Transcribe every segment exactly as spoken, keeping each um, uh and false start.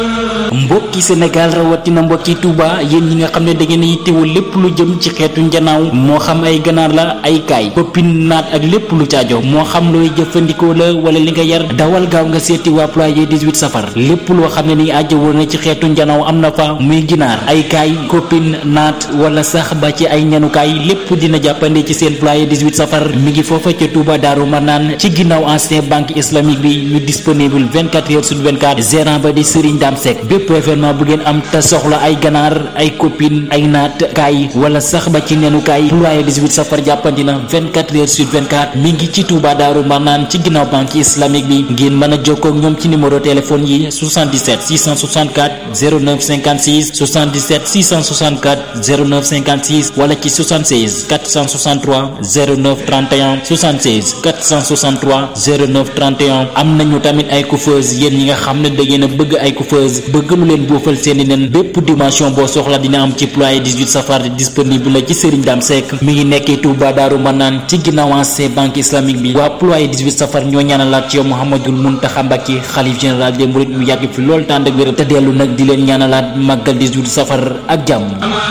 mbokki Sénégal rawatina mbokki Touba yéen ñi nga xam ne da ngeen yittewoo lépp lu jëm ci xeetu njanaaw moo xam ay ganaar la ay kaay koppin naat ak lépp lu caajo moo xam looy jëfandikoo la wala li nga yar dawal gaaw nga seeti waa ployer dix-huit safar lépp loo xam ne ni ajjawoo na ci xeetu njanaaw am na fa muy ginaar ay kaay koppin naat wala sax ba ci ay ñanukaay lépp dina jàppande ci seen ployer dix-huit safar mi ngi foofa ca Touba Daaru Manaan ci ginnaaw ancien banque islamique bi ñu disponible vingt-quatre heures sur vingt-quatre gérant ba di Serigne Dame Seck bépp événement bu ngeen am te soxla ay ganaar ay copine ay naat kaay wala sax ba ci nenukaay ployer dix-huit safar jàppandi na vingt-quatre heures sur vingt-quatre mi ngi ci Touba Daaru Manaan ci ginnaaw banque islamique bi ngeen mën a jokkoo ak ñoom ci numéro téléphone yi soixante-dix-sept six cent soixante-quatre zéro neuf cinquante-six soixante-dix-sept six cent soixante-quatre zéro neuf cinquante-six wala ci soixante-seize quatre cent soixante-trois zéro neuf trente et un soixante-seize quatre cent soixante-trois zéro neuf trente et un am nañu tamit ay coiffeuse yéen ñi nga xam ne da ngeen a bëgg ay coiffeuse bëgg lu leen boofal seeni nen bépp dimension boo soxla dina am ci ployer dix-huit safar disponible la ci Serigne Dame Seck mi ngi nekkee Touba Daaru Manaan ci ginnaaw ancien banque islamique bi waa ployer dix-huit safar ñoo ñaanalaat ci yow Mouhamadoul Mountakha Mbacké xalif général des mourides mu yàgg fi lool tànd ak wér te dellu nag di leen ñaanalaat màggal dix-huit safar ak jàmm.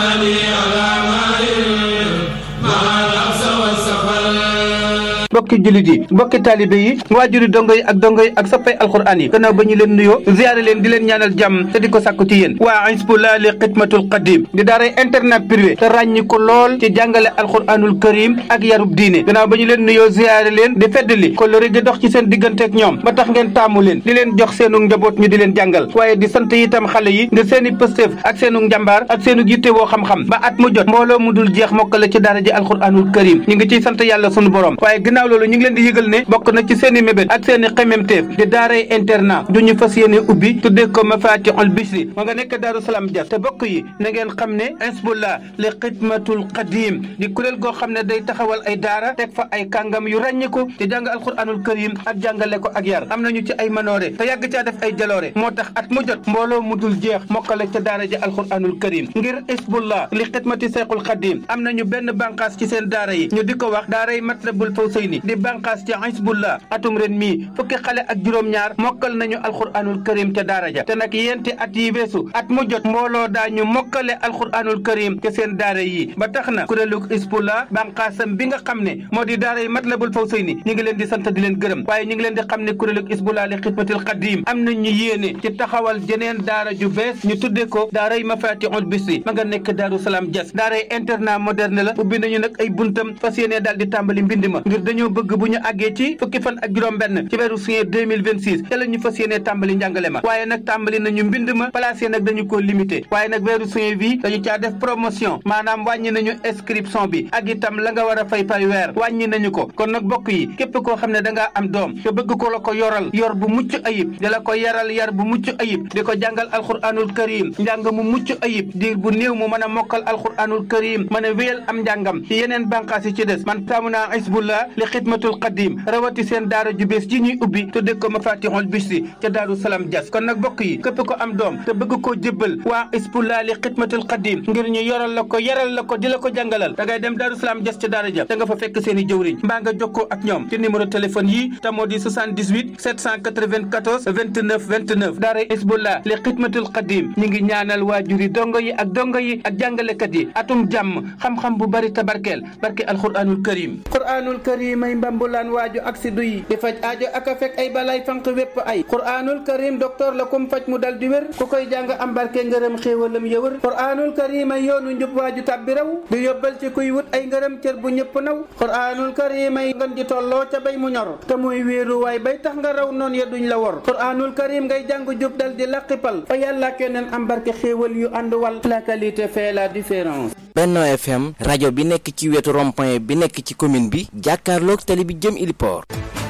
mbokki jullit yi mbokki taalibe yi waajuri dongo yi ak dongo yi ak soppay alxuraan yi gannaaw ba ñu leen nuyoo ziyaare leen di leen ñaanal jàmm te di ko sàkku ci yéen waa Hizbullah li xidmatul qadim di daaray internat privé te ràññi ko lool ci jàngale alxuraanul karim ak yarub diine gannaaw ba ñu leen nuyoo ziyaare leen di feddali ko lori gi dox ci seen diggante ak ñoom ba tax ngeen taamu leen di leen jox seenu njaboot ñu di leen jàngal waaye di sant itam xale yi ngir seeni pëstéef ak seenu njàmbaar ak seenu yitte woo xam-xam ba at mu jot mbooloo mu dul jeex mokkale ci daara ji alxuraanul karim ñu ngi ciy sant yàlla sunu borom waaye loolu ñu ngi leen di yëgal ne bokk na ci seeni mébét ak seeni xememteef di daaray internat du ñu fas yéene ubbi tuddee ko Mafatihul Bichri ma nga nekk Daaru Salaam Dias te bokk yi na ngeen xam ne Hizbullah li xidmatul qadim di kuréel goo xam ne day taxawal ay daara teg fa ay kàngam yu ràññiku di jàng alquranul karim ak jàngale ko ak yar am nañu ci ay manoore te yàgg caa def ay jaloore moo tax at mu jot mbooloo mu dul jeex mokkale ca daara ji alquranul karim ngir Hizbullah li xidmati Seexul Xadim am nañu benn bànqaas ci seen daara yi ñu di ko wax daaray Matlabul Fawzayni di bànqaas ci Hizbullah atum ren mii fukki xale ak juróom-ñaar mokkal nañu alquranul karim ca daara ja te nag yenti at yi weesu at mu jot mbooloo daañu mokkale alquranul karim ca seen daara yi ba tax na kuréelu Hizbullah bànqaasam bi nga xam ne moo di daara yi Matlabul Fawzayni ñu ngi leen di sant di leen gërëm waaye ñu ngi leen di xam ne kuréelu Hizbullah li xidmatil qadim am nañu yéene ci taxawal jeneen daara ju bees ñu tudde ko daara yi Mafatihul Bichri ma nga nekk Daaru Salaam Dias daara yi internat moderne la ubbi nañu nag ay buntam fas yéene daal di tàmbali mbind ma ngir dañoo bëgg bu ñu àggee ci fukki fan ak juróom benn ci weeru juin deux mille vingt-six te la ñu fas yéene tàmbali njàngale ma waaye nag tàmbali nañu mbind ma placé nag dañu ko limité waaye nag weeru juin bi dañu caa def promotion maanaam wàññi nañu inscription bi ak itam la nga war a fay par weer wàññi nañu ko kon nag bokk yi képp koo xam ne da ngaa am doom te bëgg ko la ko yoral yor bu mucc ayib di la ko yaral yar bu mucc ayib di ko jàngal alquranul karim njàng mu mucc ayib diir bu néew mu mën a mokkal alquranul karim mën a wéyal am njàngam ci yeneen bànqaas yi ci des man taamu naa Hizbullah li xidmatul qadim rawati seen daara ju bees ji ñuy ubbi tudde ko Mafatihul Bichri ca Daaru Salaam Dias kon nag bokk yi képp ko am doom te bëgg koo jébbal waa Hizbullah li xidmatul qadim ngir ñu yoral la ko yaral la ko di la ko jàngalal da ngay dem Daaru Salaam Dias ca daara ja da nga fa fekk seen i jëwriñ mbaa nga jokkoo ak ñoom ci numéro téléphone yi te moo di soixante-dix-huit sept cent quatre-vingt-quatorze vingt-neuf vingt-neuf daara Hizbullah li xidmatul qadim ñu ngi ñaanal waajuri dongo yi ak dongo yi ak jàngalekat yi atum jàmm xam-xam bu bari tabarkeel barke alquranul karim quranul karim ay mbambulaan waaju ak si duy di faj aajo ak a fekk ay balay fanq wépp ay quranul karim docteur la kum faj mu dal di wér ku koy jàng am barke ngërëm xéewalam yëwër quranul karim ay yoonu njub waaju tàbbi raw di yóbbal ci kuy wut ay ngërëm cër bu ñëpp naw quranul karim ay ngën ji tolloo ca bay mu ñor te muy wéeru waay bay tax nga raw noon ya duñ la wor quranul karim ngay jàng jub dal di laqipal fa yàlla ak yoneen am barke xéewal yu ànd wal la qualité fait la différence. Benno F M rajo bi nekk ci wetu rond-point bi nekk ci commune bi jàkkaarloog tali bi jëm Iliport.